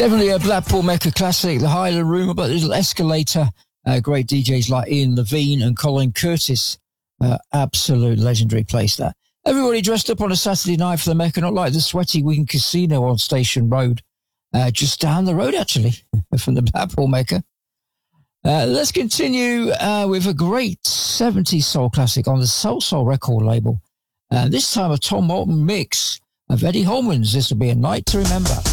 Definitely a Blackpool Mecca classic, the Highland Room, about the little escalator. Great DJs like Ian Levine and Colin Curtis. Absolute legendary place, that. Everybody dressed up on a Saturday night for the Mecca, not like the Sweaty Wing Casino on Station Road. Just down the road, actually, from the Blackpool Mecca. Let's continue with a great 70s soul classic on the Soul record label. This time a Tom Morton mix of Eddie Holman's This Will Be a Night to Remember.